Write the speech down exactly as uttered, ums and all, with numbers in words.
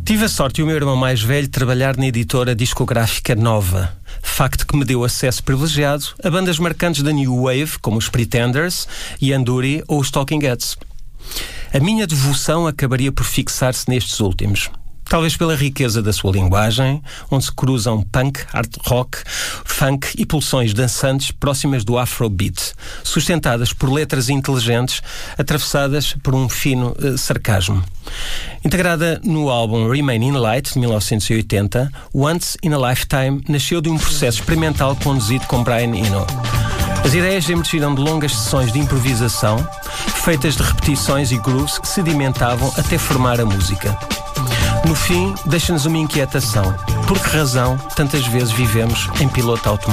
Tive a sorte e o meu irmão mais velho de trabalhar na editora discográfica Nova. Facto que me deu acesso privilegiado a bandas marcantes da New Wave, como os Pretenders, Ian Dury ou os Talking Heads. A minha devoção acabaria por fixar-se nestes últimos. Talvez pela riqueza da sua linguagem, onde se cruzam punk, art rock, funk e pulsões dançantes próximas do afrobeat, sustentadas por letras inteligentes, atravessadas por um fino uh, sarcasmo. Integrada no álbum Remain in Light, de mil novecentos e oitenta, Once in a Lifetime nasceu de um processo experimental conduzido com Brian Eno. As ideias emergiram de longas sessões de improvisação, feitas de repetições e grooves que sedimentavam até formar a música. No fim, deixa-nos uma inquietação. Por que razão tantas vezes vivemos em piloto automático?